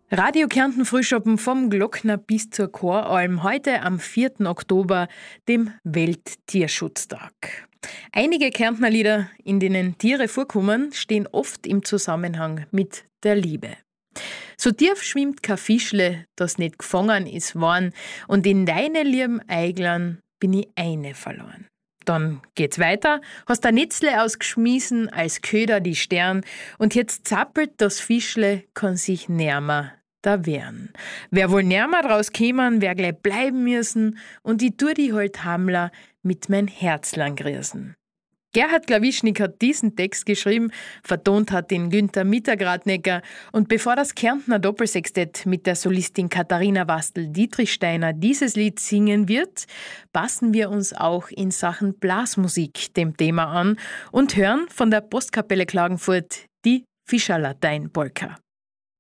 Radio Kärnten Frühschoppen vom Glockner bis zur Choralm, heute am 4. Oktober, dem Welttierschutztag. Einige Kärntner Lieder, in denen Tiere vorkommen, stehen oft im Zusammenhang mit der Liebe. So tief schwimmt kein Fischle, das nicht gefangen ist worden, und in deine lieben Eiglern bin ich eine verloren. Dann geht's weiter, hast ein Netzle ausgeschmissen, als Köder die Stern, und jetzt zappelt das Fischle, kann sich närmer da wehren. Wer wohl närmer draus kämen, wer gleich bleiben müssen, und ich tu die halt Hamler mit mein Herzlang grüßen. Gerhard Klawischnik hat diesen Text geschrieben, vertont hat ihn Günther Mittergradnecker, und bevor das Kärntner Doppelsextett mit der Solistin Katharina Wastel-Dietrichsteiner dieses Lied singen wird, passen wir uns auch in Sachen Blasmusik dem Thema an und hören von der Postkapelle Klagenfurt die Fischerlatein-Polka.